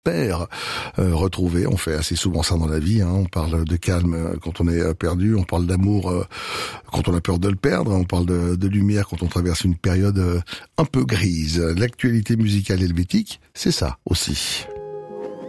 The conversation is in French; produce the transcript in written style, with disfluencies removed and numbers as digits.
repères retrouvés. On fait assez souvent ça dans la vie, hein. On parle de calme quand on est perdu, on parle d'amour quand on a peur de le perdre, on parle de lumière quand on traverse une période un peu grise. L'actualité musicale helvétique, c'est ça aussi.